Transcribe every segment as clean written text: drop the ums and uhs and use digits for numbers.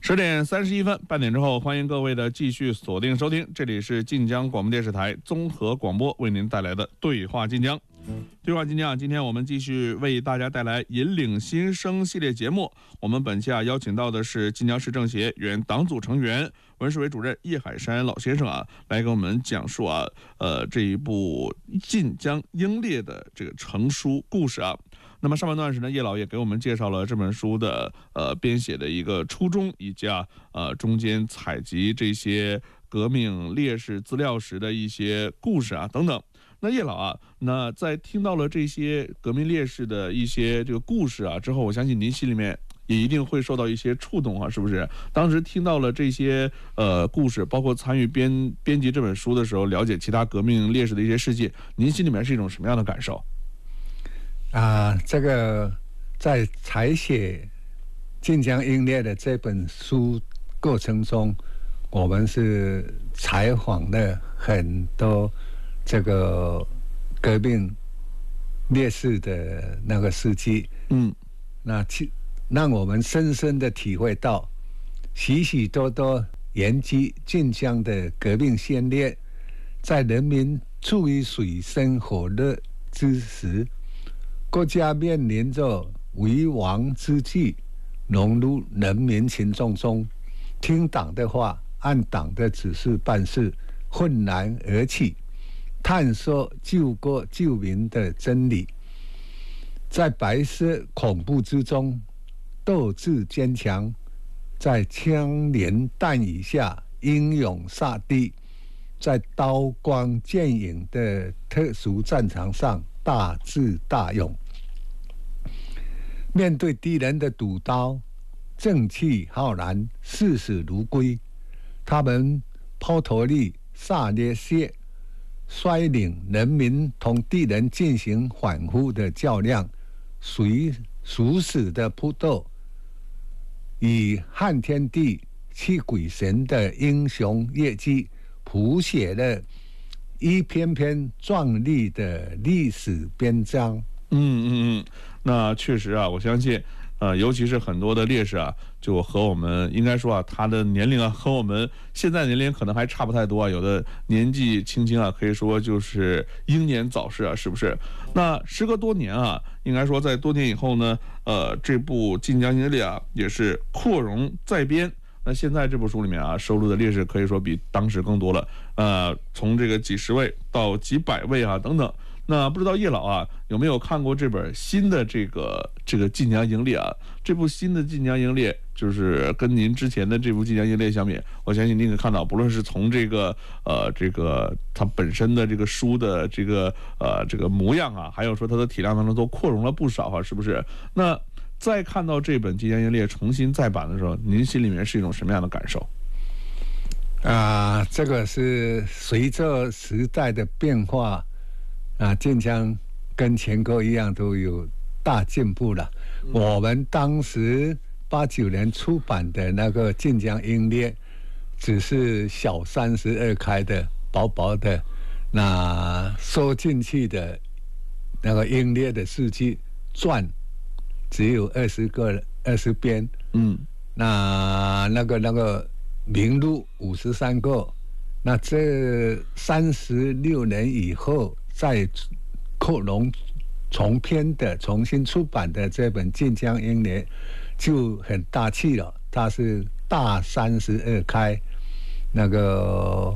10点31分，半点之后，欢迎各位的继续锁定收听，这里是晋江广播电视台综合广播为您带来的对话晋江。对话晋江，今天我们继续为大家带来引领新生系列节目。我们本期邀请到的是晋江市政协原党组成员、文史委主任叶海山老先生来给我们讲述这一部晋江英烈的这个成书故事那么上半段时呢，叶老也给我们介绍了这本书的编写的一个初衷，以及中间采集这些革命烈士资料时的一些故事等等。那叶老那在听到了这些革命烈士的一些这个故事之后，我相信您心里面也一定会受到一些触动是不是？当时听到了这些故事，包括参与编辑这本书的时候，了解其他革命烈士的一些事迹，您心里面是一种什么样的感受？ 这个在采写晋江英烈的这本书过程中，我们是采访了很多这个革命烈士的那个事迹，那让我们深深的体会到许许多多延续晋江的革命先烈，在人民处于水深火热之时，国家面临着危亡之际，融入人民群众中，听党的话，按党的指示办事，愤然而起，探索救国救民的真理，在白色恐怖之中斗志坚强，在枪林弹雨下英勇杀敌，在刀光剑影的特殊战场上大智大勇，面对敌人的毒刀，正气浩然，视死如归。他们抛头颅洒热血，率领人民同敌人进行反复的较量，殊死的搏斗，以撼天地泣鬼神的英雄业绩，谱写了一篇篇壮丽的历史篇章。 那确实我相信尤其是很多的烈士就和我们应该说他的年龄和我们现在年龄可能还差不太多有的年纪轻轻可以说就是英年早逝是不是？那时隔多年应该说在多年以后呢，这部晋江英烈也是扩容再编。那现在这部书里面收录的烈士可以说比当时更多了，从这个几十位到几百位等等。那不知道叶老有没有看过这本新的这个晋江英烈这部新的晋江英烈就是跟您之前的这部晋江英烈相比，我相信您可以看到，不论是从这个它本身的这个书的这个模样还有说它的体量当中都扩容了不少是不是？那再看到这本晋江英烈重新再版的时候，您心里面是一种什么样的感受？ 这个是随着时代的变化晋江跟全国一样都有大进步了。我们当时89年出版的那个晋江英烈，只是小32开的薄薄的，那收进去的那个英烈的事迹传只有20编，那个名录53个，那这36年以后再扩容重编的重新出版的这本晋江英烈就很大气了，它是大32开，那个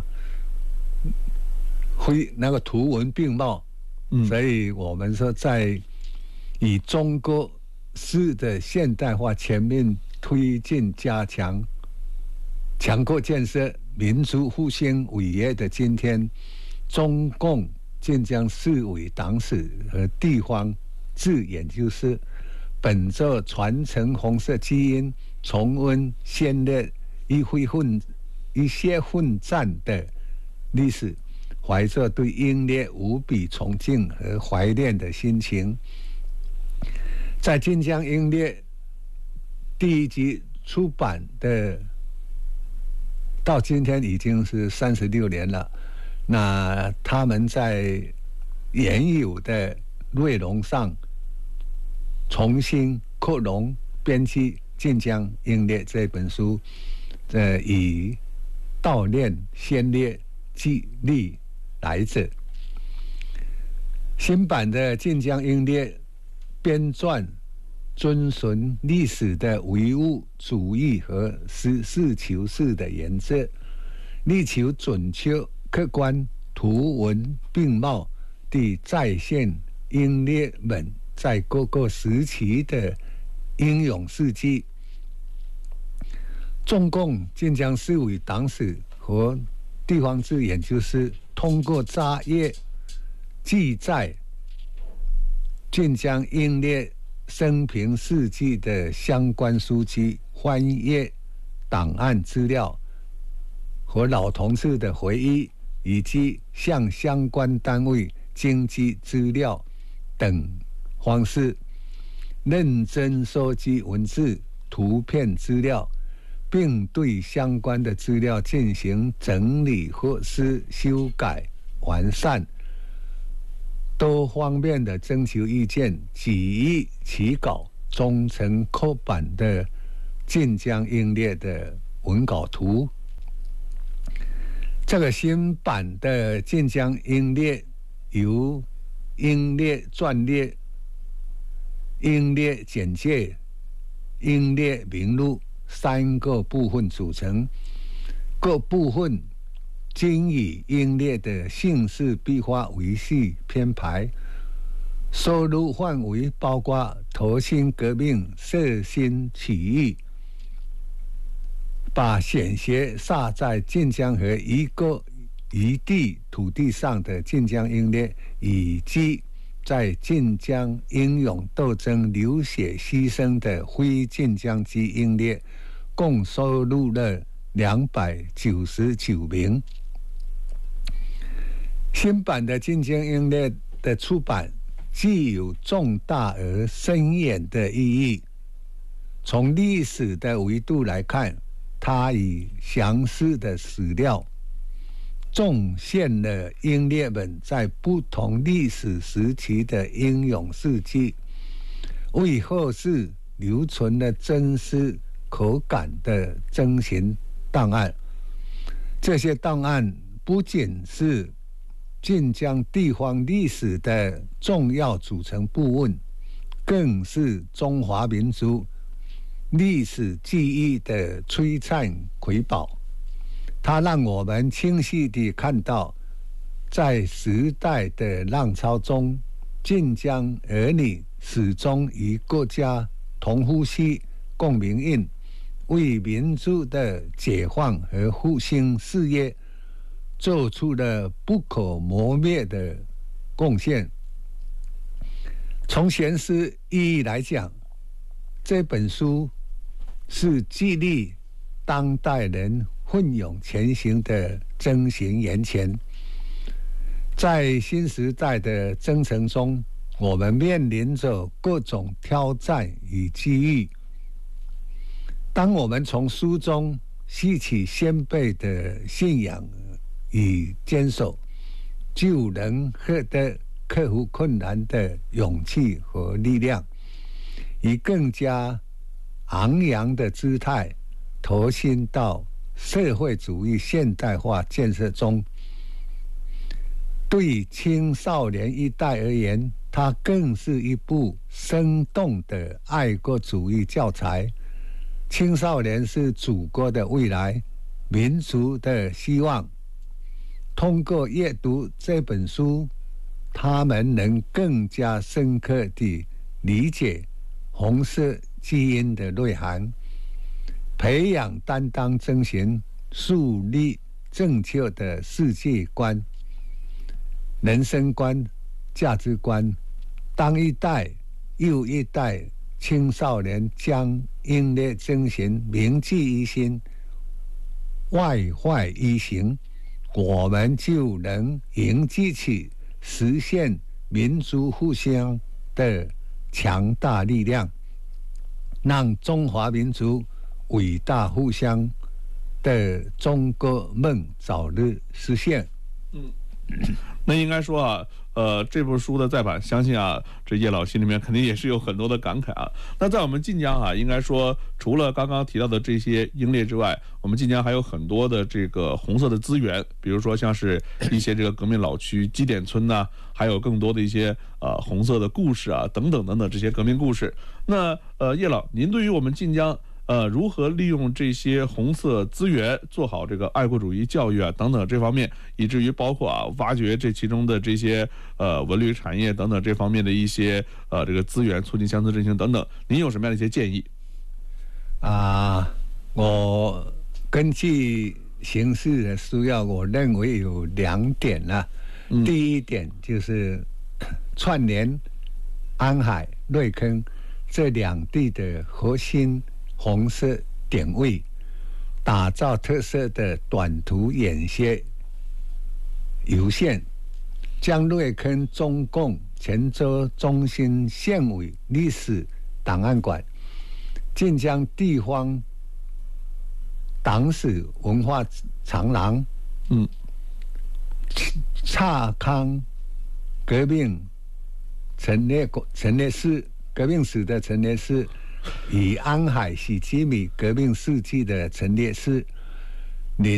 图文并茂，所以我们说在以中国式的现代化全面推进加强强国建设、民族复兴伟业的今天，中共晋江市委党史和地方志研究室本着传承红色基因、重温先烈一些混战的历史，怀着对英烈无比崇敬和怀念的心情，在晋江英烈第一集出版的到今天已经是36年了。那他们在原有的内容上重新扩容编辑， 晋江英烈》这本书，以悼念先烈激励来者。新版的《晋江英烈》编撰遵循历史的唯物主义和实事求是的原则，力求准确、客观、图文并茂地再现英烈们在各个时期的英勇事迹。中共晋江市委党史和地方志研究室通过查阅记载晋江英烈生平事迹的相关书籍，翻阅档案资料和老同志的回忆，以及向相关单位经济资料等方式，认真收集文字、图片资料，并对相关的资料进行整理或是修改、完善，多方面的征求意见，举议起稿终成刻版的晋江英烈的文稿图。这个新版的晋江英烈由英烈传列、英烈简介、英烈名录3个部分组成，各部分均以英烈的姓氏笔画为序编排，收录范围包括投辛革命、摄津起义，把鲜血洒在晋江和一个一地土地上的晋江英烈，以及在晋江英勇斗争流血牺牲的非晋江籍英烈，共收录了299名。新版的晋江英烈的出版具有重大而深远的意义。从历史的维度来看，它以详细的史料重现了英烈们在不同历史时期的英勇事迹，为后世留存了真实可感的征询档案。这些档案不仅是晋江地方历史的重要组成部分，更是中华民族历史记忆的璀璨瑰宝。它让我们清晰地看到，在时代的浪潮中，晋江儿女始终与国家同呼吸、共命运，为民族的解放和复兴事业做出了不可磨灭的贡献。从现实意义来讲，这本书是激励当代人奋勇前行的征询源泉。在新时代的征程中，我们面临着各种挑战与机遇。当我们从书中吸取先辈的信仰与坚守，就能获得克服困难的勇气和力量，以更加昂扬的姿态投身到社会主义现代化建设中。对青少年一代而言，它更是一部生动的爱国主义教材。青少年是祖国的未来，民族的希望。通过阅读这本书，他们能更加深刻地理解红色基因的内涵，培养担当征询，树立正确的世界观、人生观、价值观。当一代又一代青少年将英烈征询铭记于心、外怀于行，我们就能凝聚起实现民族复兴的强大力量，让中华民族伟大复兴的中国梦早日实现。 那应该说啊，这部书的再版，相信啊，这叶老心里面肯定也是有很多的感慨啊。那在我们晋江啊，应该说除了刚刚提到的这些英烈之外，我们晋江还有很多的这个红色的资源，比如说像是一些这个革命老区基点村呐、还有更多的一些红色的故事啊，等等等等这些革命故事。那叶老，您对于我们晋江如何利用这些红色资源做好这个爱国主义教育啊等等这方面，以至于包括啊挖掘这其中的这些文旅产业等等这方面的一些这个资源，促进乡村振兴等等，您有什么样的一些建议？ 我根据形势的需要，我认为有2点啊。第一点就是串联安海、瑞坑这2地的核心红色点位，打造特色的短途演习游线，将瑞坑中共泉州中心县委历史档案馆、晋江地方党史文化长廊，蔡康革命陈列室革命史的陈列室，与安海许基米革命事迹的陈列室，